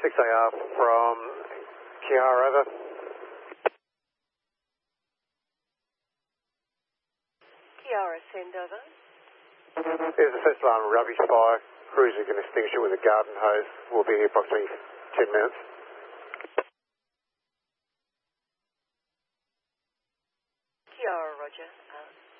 6AR from Kiara, over. Kiara, send over. There's the first alarm, rubbish fire. Crews are going to extinguish it with a garden hose. We'll be here approximately 10 minutes. Kiara, roger.